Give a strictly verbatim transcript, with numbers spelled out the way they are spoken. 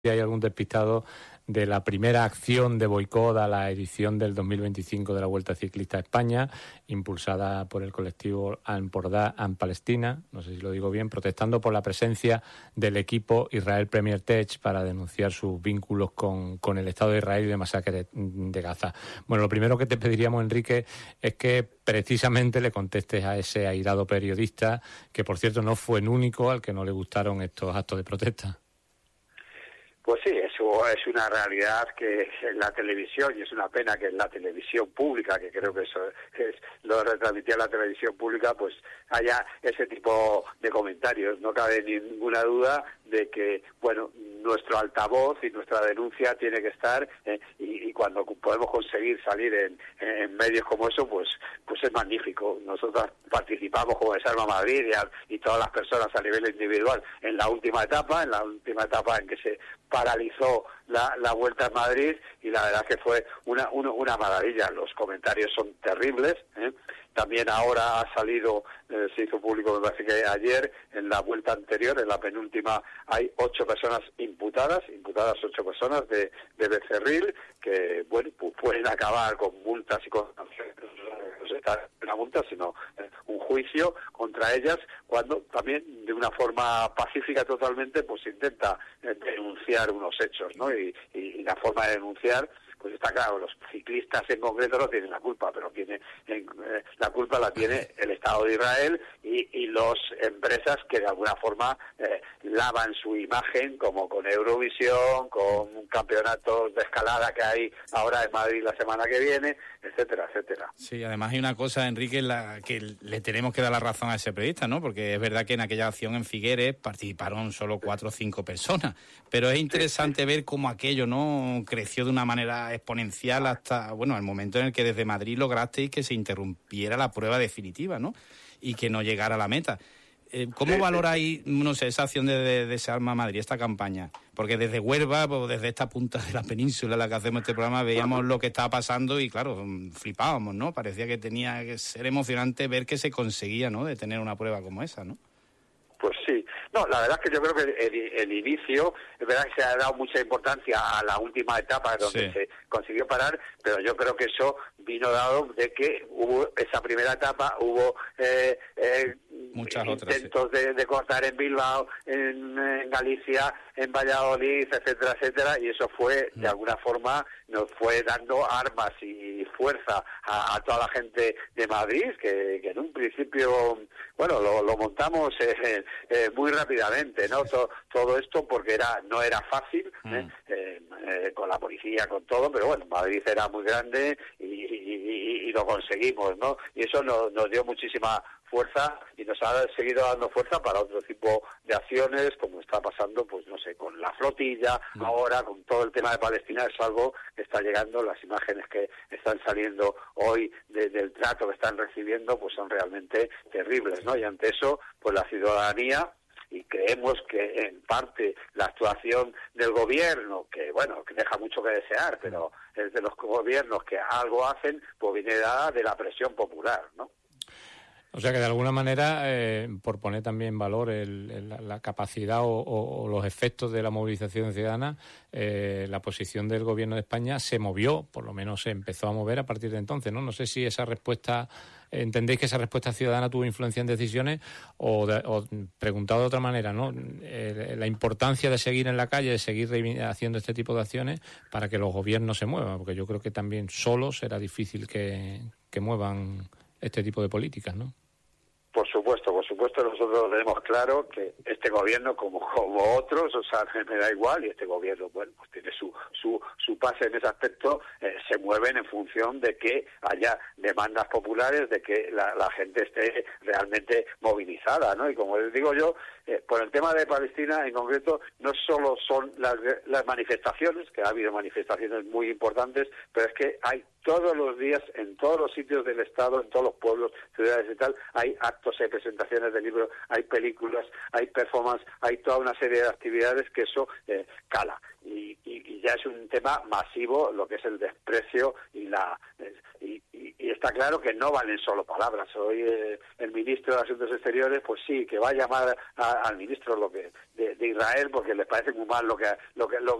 si hay algún despistado de la primera acción de boicot a la edición del dos mil veinticinco de la Vuelta Ciclista a España, impulsada por el colectivo Empordà en Palestina, no sé si lo digo bien, protestando por la presencia del equipo Israel Premier Tech para denunciar sus vínculos con, con el Estado de Israel y la masacre de Gaza. Bueno, lo primero que te pediríamos, Enrique, es que precisamente le contestes a ese airado periodista, que por cierto no fue el único al que no le gustaron estos actos de protesta. Pues sí, eso es una realidad que en la televisión, y es una pena que en la televisión pública, que creo que eso es lo retransmitía la televisión pública, pues haya ese tipo de comentarios. No cabe ninguna duda de que, bueno, nuestro altavoz y nuestra denuncia tiene que estar, eh, y, y cuando podemos conseguir salir en, en medios como eso, pues pues es magnífico. Nosotros participamos como Desarma Madrid y, a, y todas las personas a nivel individual en la última etapa, en la última etapa en que se paralizó la, la Vuelta a Madrid, y la verdad que fue una, una, una maravilla. Los comentarios son terribles, ¿eh? También ahora ha salido, eh, se hizo público, me parece que ayer, en la vuelta anterior, en la penúltima, hay ocho personas imputadas, imputadas ocho personas de, de Becerril, que, bueno, pues pueden acabar con multas y con no está una multa, sino eh, un juicio contra ellas, cuando también de una forma pacífica totalmente, pues intenta eh, denunciar unos hechos, ¿no? Y, y, y la forma de denunciar, pues está claro, los ciclistas en concreto no tienen la culpa, pero tiene en, eh, la culpa la tiene el Estado de Israel y, y las empresas que de alguna forma eh, lavan su imagen, como con Eurovisión, con campeonatos de escalada que hay ahora en Madrid la semana que viene, etcétera, etcétera. Sí, además hay una cosa, Enrique, la que le tenemos que dar la razón a ese periodista, ¿no? Porque es verdad que en aquella acción en Figueres participaron solo cuatro o cinco personas, pero es interesante sí, sí. ver cómo aquello, ¿no?, creció de una manera exponencial hasta, bueno, el momento en el que desde Madrid lograsteis que se interrumpiera la prueba definitiva, ¿no?, y que no llegara a la meta. Eh, ¿Cómo sí, valoráis, no sé, esa acción de, de, de Desarma Madrid, esta campaña? Porque desde Huelva, pues, desde esta punta de la península en la que hacemos este programa, veíamos lo que estaba pasando y, claro, flipábamos, ¿no? Parecía que tenía que ser emocionante ver que se conseguía, ¿no?, de tener una prueba como esa, ¿no? Pues sí. No, la verdad es que yo creo que el, el inicio, es verdad que se ha dado mucha importancia a la última etapa donde sí. se consiguió parar, pero yo creo que eso vino dado de que hubo esa primera etapa, hubo eh, eh, muchas intentos otras, sí. de, de cortar en Bilbao, en, en Galicia, en Valladolid, etcétera, etcétera, y eso fue, de alguna forma, nos fue dando armas y fuerza a, a toda la gente de Madrid, que, que en un principio, bueno, lo, lo montamos eh, eh, muy rápidamente, ¿no? Todo, todo esto porque era no era fácil, mm. ¿eh? Eh, eh, con la policía, con todo, pero bueno, Madrid era muy grande y, y, y, y lo conseguimos, ¿no? Y eso nos, nos dio muchísima fuerza y nos ha seguido dando fuerza para otro tipo de acciones, como está pasando, pues no sé, con la flotilla, mm. ahora con todo el tema de Palestina. Es algo que está llegando, las imágenes que están saliendo hoy de, del trato que están recibiendo, pues son realmente terribles, ¿no? Y ante eso, pues la ciudadanía, y creemos que en parte la actuación del gobierno, que bueno, que deja mucho que desear, pero es de los gobiernos que algo hacen, pues viene dada de la presión popular, ¿no? O sea que de alguna manera, eh, por poner también en valor el, el, la capacidad o, o, o los efectos de la movilización ciudadana, eh, la posición del Gobierno de España se movió, por lo menos se empezó a mover a partir de entonces, ¿no? No sé si esa respuesta, ¿entendéis que esa respuesta ciudadana tuvo influencia en decisiones? O, de, o preguntado de otra manera, ¿no? Eh, la importancia de seguir en la calle, de seguir haciendo este tipo de acciones para que los gobiernos se muevan, porque yo creo que también solos será difícil que, que muevan este tipo de políticas, ¿no? Por supuesto, por supuesto, nosotros tenemos claro que este gobierno, como como otros, o sea, me da igual, y este gobierno, bueno, pues tiene su su su pase en ese aspecto, eh, se mueven en función de que haya demandas populares, de que la, la gente esté realmente movilizada, ¿no? Y como les digo yo, eh, por el tema de Palestina en concreto, no solo son las, las manifestaciones, que ha habido manifestaciones muy importantes, pero es que hay todos los días, en todos los sitios del Estado, en todos los pueblos, ciudades y tal, hay actos, hay presentaciones de libros, hay películas, hay performance, hay toda una serie de actividades que eso eh, cala. Y, y, y ya es un tema masivo lo que es el desprecio y la... Y, y, y está claro que no valen solo palabras. Hoy eh, el ministro de Asuntos Exteriores, pues sí, que va a llamar a, al ministro lo que de, de Israel porque les parece muy mal lo que lo que lo,